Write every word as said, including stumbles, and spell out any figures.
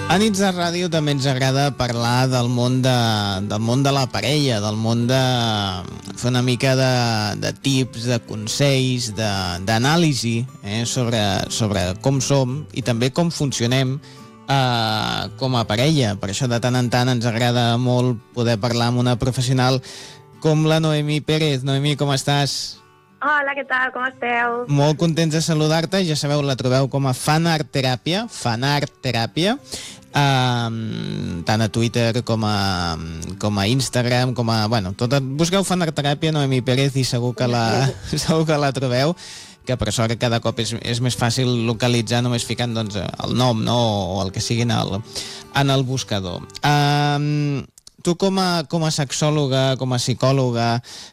A Nits de Ràdio també ens agrada parlar del món de, del món de la parella, del món de fer una mica de, de tips, de consells, d'anàlisi eh, sobre, sobre com som i també com funcionem eh, com a parella. Per això de tant en tant ens agrada molt poder parlar amb una professional com la Noemí Pérez. Noemí, com estàs? Hola, què tal? Com esteu? Molt contents de saludar-te. Ja sabeu, la trobeu com a Fanart Teràpia, Fanart Teràpia, um, tant a Twitter com a, com a Instagram, com a... Bueno, tot, busqueu Fanart Teràpia, Noemí Pérez, i segur que la, segur que la trobeu, que per sort cada cop és, és més fàcil localitzar només ficant doncs, el nom, no?, o el que sigui en el, en el buscador. Um, Tu com a, com a sexòloga, com a psicòloga,